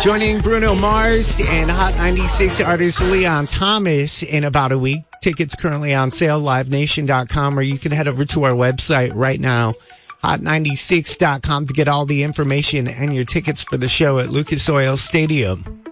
Joining Bruno Mars and Hot 96 artist Leon Thomas in about a week. Tickets currently on sale, livenation.com, or you can head over to our website right now, hot96.com, to get all the information and your tickets for the show at Lucas Oil Stadium.